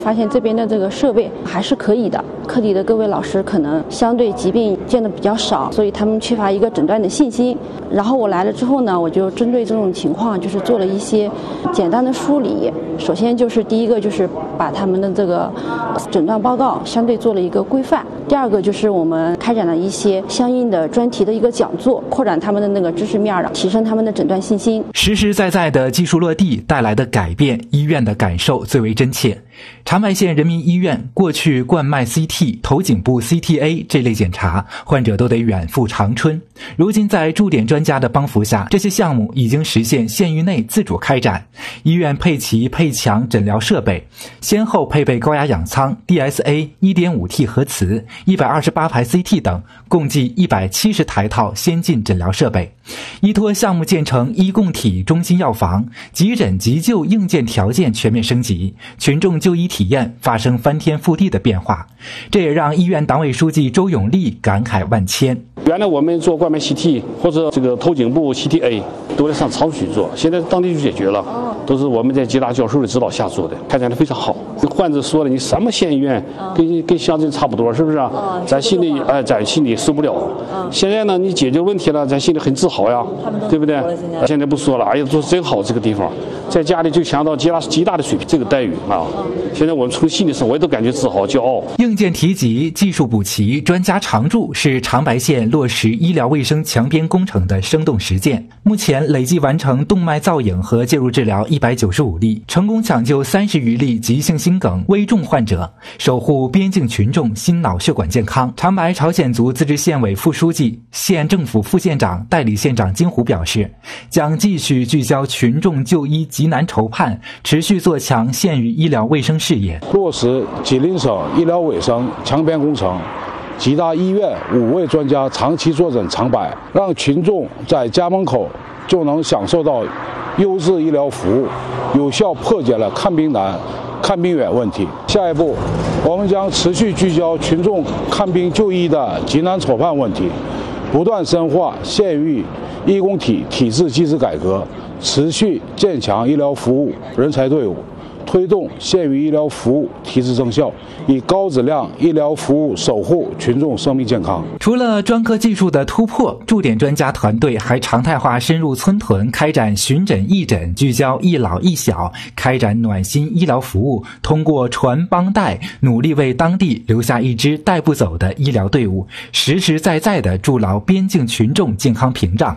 发现这边的这个设备还是可以的，课里的各位老师可能相对疾病见的比较少，所以他们缺乏一个诊断的信心。然后我来了之后呢，我就针对这种情况，就是做了一些简单的梳理。首先就是第一个就是把他们的这个诊断报告相对做了一个规范。第二个就是我们开展了一些相应的专题的一个讲座，扩展他们的那个知识面，提升他们的诊断信心。 实实在在的技术落地带来的改变，医院的感受最为真切。长白县人民医院过去冠脉 CT、头颈部 CTA 这类检查，患者都得远赴长春。如今在驻点专家的帮扶下，这些项目已经实现县域内自主开展。医院配齐配强诊疗设备，先后配备高压氧舱、DSA 1.5T 核磁、128排 CT 等，共计170台套先进诊疗设备。依托项目建成医共体中心药房，急诊急救硬件条件全面升级，群众就医体验发生翻天覆地的变化。这也让医院党委书记周永利感慨万千。 原来我们做冠脉 CT 或者这个头颈部 CTA 都得上厂区做，现在当地就解决了，都是我们在吉大教授的指导下做的，开展的非常好。患者说了，你什么县医院跟乡镇差不多，是不是啊？咱心里受不了。现在呢，你解决问题了，咱心里很自豪呀，对不对？现在不说了，哎呀，做真好，这个地方在家里就强到极大的水平，这个待遇啊，现在我们从心理上我也都感觉自豪骄傲。 硬件提及，技术补齐，专家常驻，是长白县落实医疗卫生强编工程的生动实践。目前累计完成动脉造影和介入治疗195例，成功抢救30余例急性心梗危重患者，守护边境群众心脑血管健康。长白朝鲜族自治县委副书记、县政府副县长、代理县长金虎表示，将继续聚焦群众就医急难筹盼，持续做强县域医疗卫生事业， 落实吉林省医疗卫生强编工程，吉大医院5位专家长期坐诊长白，让群众在家门口就能享受到优质医疗服务，有效破解了看病难、看病远问题。下一步，我们将持续聚焦群众看病就医的急难筹盼问题，不断深化县域医共体体制机制改革，持续建强医疗服务人才队伍，推动县域医疗服务提质增效，以高质量医疗服务守护群众生命健康。 除了专科技术的突破，驻点专家团队还常态化深入村屯，开展巡诊义诊，聚焦一老一小，开展暖心医疗服务，通过传帮带，努力为当地留下一支带不走的医疗队伍，实实在在地筑牢边境群众健康屏障。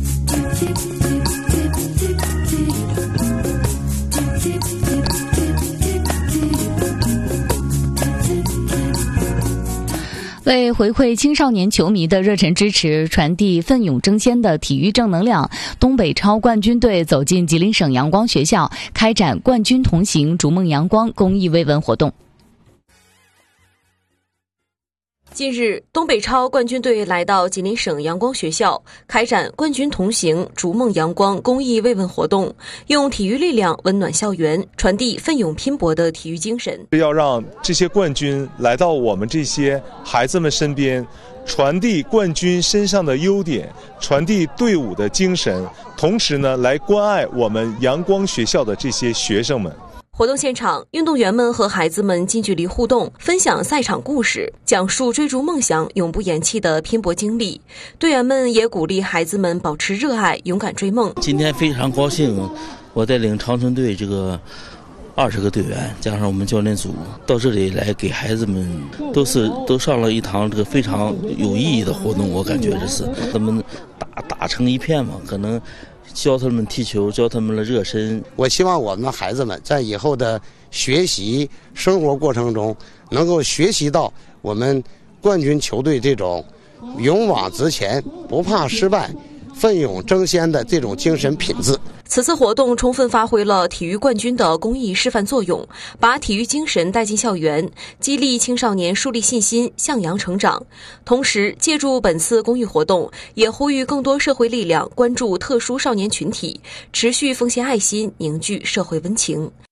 为回馈青少年球迷的热忱支持，传递奋勇争先的体育正能量，东北超冠军队走进吉林省阳光学校，开展冠军同行逐梦阳光公益慰问活动。 近日，东北超冠军队来到吉林省阳光学校，开展冠军同行逐梦阳光公益慰问活动，用体育力量温暖校园，传递奋勇拼搏的体育精神。 要让这些冠军来到我们这些孩子们身边，传递冠军身上的优点，传递队伍的精神，同时呢，来关爱我们阳光学校的这些学生们。 活动现场，运动员们和孩子们近距离互动，分享赛场故事，讲述追逐梦想永不言弃的拼搏经历。队员们也鼓励孩子们保持热爱，勇敢追梦。 今天非常高兴，我带领长春队这个20个队员加上我们教练组到这里来，给孩子们都上了一堂这个非常有意义的活动。我感觉这是他们打成一片嘛，可能教他们踢球，教他们的热身。 我希望我们的孩子们在以后的学习生活过程中，能够学习到我们冠军球队这种勇往直前、不怕失败、奋勇争先的这种精神品质。 此次活动充分发挥了体育冠军的公益示范作用，把体育精神带进校园，激励青少年树立信心，向阳成长。同时，借助本次公益活动，也呼吁更多社会力量关注特殊少年群体，持续奉献爱心，凝聚社会温情。